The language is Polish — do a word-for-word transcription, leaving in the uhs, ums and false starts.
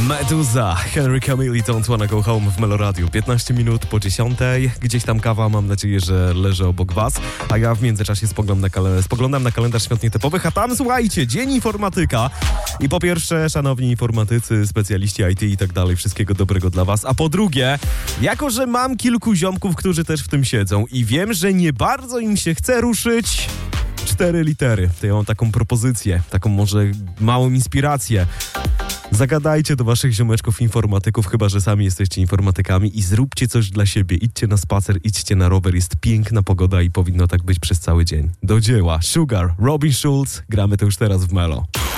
Meduza, Henry Cavill i Don't Wanna Go Home w Meloradiu. piętnaście minut po dziesiątej. Gdzieś tam kawa, mam nadzieję, że leży obok was. A ja w międzyczasie spoglądam na, kal- spoglądam na kalendarz świąt nietypowych, a tam, słuchajcie, Dzień Informatyka. I po pierwsze, szanowni informatycy, specjaliści I T i tak dalej, wszystkiego dobrego dla was. A po drugie, jako że mam kilku ziomków, którzy też w tym siedzą i wiem, że nie bardzo im się chce ruszyć... Cztery litery. To ja mam taką propozycję, taką może małą inspirację. Zagadajcie do waszych ziomeczków informatyków, chyba że sami jesteście informatykami i zróbcie coś dla siebie. Idźcie na spacer, idźcie na rower, jest piękna pogoda i powinno tak być przez cały dzień. Do dzieła. Sugar, Robin Schulz, gramy to już teraz w Melo.